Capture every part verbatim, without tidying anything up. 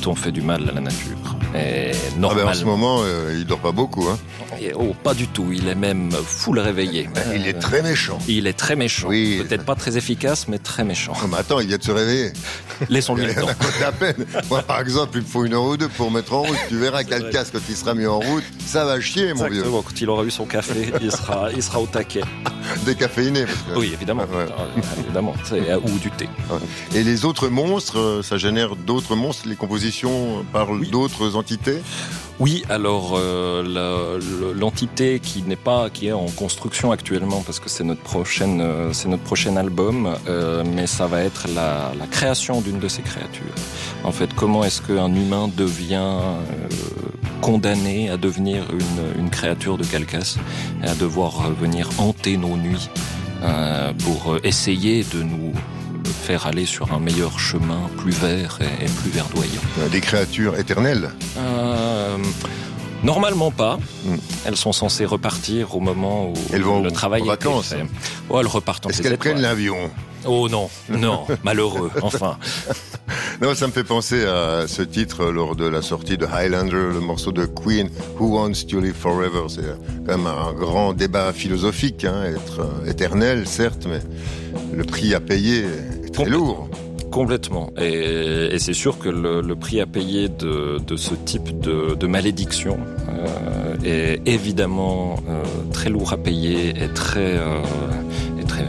quand on fait du mal à la nature. Et normalement, ah ben en ce moment, euh, il dort pas beaucoup. Hein. Et, oh, pas du tout. Il est même full réveillé. Ben, il est très méchant. Il est très méchant. Oui. Peut-être pas très efficace, mais très méchant. Oh, mais attends, il vient de se réveiller. Laissons-lui le temps. À peine. Moi, par exemple, il me faut une heure ou deux pour mettre en route. Tu verras qu'Alcas, quand il sera mis en route, ça va chier, mon Exactement. vieux. Quand il aura eu son café, il sera, il sera au taquet. Décaféiné. Parce que... Oui, évidemment. Ouais. évidemment. Ou du thé. Ouais. Et les autres monstres, ça génère d'autres monstres. Les compositions parlent oui. d'autres entités. Oui, alors euh, la, l'entité qui n'est pas, qui est en construction actuellement, parce que c'est notre prochaine, euh, c'est notre prochain album, euh, mais ça va être la, la création d'une de ces créatures. En fait, comment est-ce qu'un humain devient euh, condamné à devenir une, une créature de Calcas et à devoir venir hanter nos nuits euh, pour essayer de nous faire aller sur un meilleur chemin, plus vert et, et plus verdoyant. Des créatures éternelles euh, Normalement pas. Mm. Elles sont censées repartir au moment où elles vont le travail en vacances. est fait. Oh, elles repartent en Est-ce qu'elles étoiles. prennent l'avion? Oh non, non, malheureux, enfin. Non, ça me fait penser à ce titre lors de la sortie de Highlander, le morceau de Queen, Who Wants to Live Forever. C'est quand même un grand débat philosophique, hein, être éternel, certes, mais le prix à payer est très lourd. Complètement. Et, et c'est sûr que le, le prix à payer de, de ce type de, de malédiction euh, est évidemment euh, très lourd à payer et très, euh, et très,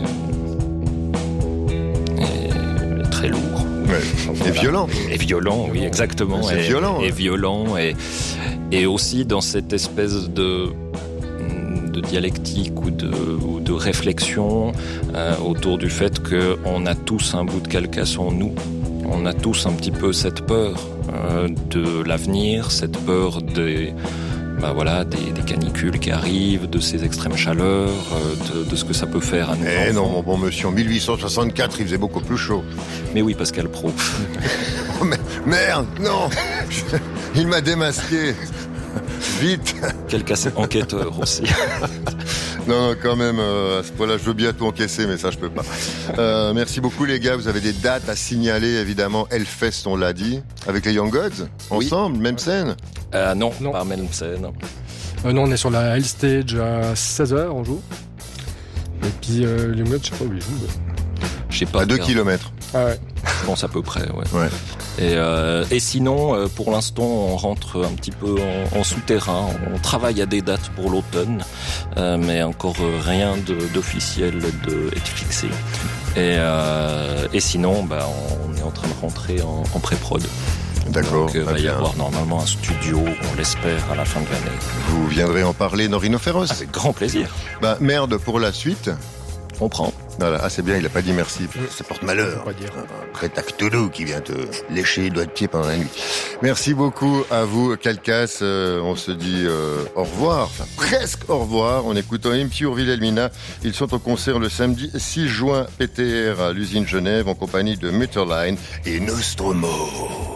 et, et très lourd. Ouais. Voilà. Et violent. Et violent, oui, exactement. C'est et, violent. Et hein. violent. Et, et aussi dans cette espèce de... de dialectique ou de, ou de réflexion euh, autour du fait qu'on a tous un bout de Calcas en nous. On a tous un petit peu cette peur euh, de l'avenir, cette peur des, bah voilà, des, des canicules qui arrivent, de ces extrêmes chaleurs, euh, de, de ce que ça peut faire à nos Eh enfants. non, mon bon monsieur, en mille huit cent soixante-quatre, il faisait beaucoup plus chaud. Mais oui, Pascal Praud. Oh, mais, merde, non. Il m'a démasqué. Vite. Quel casse enquêteur aussi. Non, non, quand même, euh, à ce point-là, je veux bien tout encaisser, mais ça, je peux pas. Euh, merci beaucoup, les gars. Vous avez des dates à signaler, évidemment. Hellfest, on l'a dit. Avec les Young Gods, ensemble, oui. Même scène euh, Non, non, pas même scène. Euh, non, on est sur la Hell Stage à seize heures, on joue. Et puis, euh, les Young Gods, je sais pas où ils jouent. Je sais pas. À deux kilomètres. Ah ouais. Je pense à peu près, ouais. Ouais. Et, euh, et sinon, euh, pour l'instant, on rentre un petit peu en, en souterrain. On travaille à des dates pour l'automne, euh, mais encore rien de, d'officiel de, est fixé. Et, euh, et sinon, bah, on est en train de rentrer en, en pré-prod. D'accord. Donc, il va y bien. avoir normalement un studio, on l'espère, à la fin de l'année. Vous viendrez en parler dans Rhino Féroce. Avec grand plaisir. Bah, merde pour la suite. On prend. Voilà. Ah, c'est bien, il a pas dit merci. Ça porte malheur. Pas dire. Après, t'as Cthulhu qui vient te lécher les doigts de pied pendant la nuit. Merci beaucoup à vous, Calcas. Euh, on se dit euh, au revoir, enfin presque au revoir, en écoutant Impure Wilhelmina. Ils sont au concert le samedi six juin, P T R à l'usine Genève, en compagnie de Mutterline et Nostromo.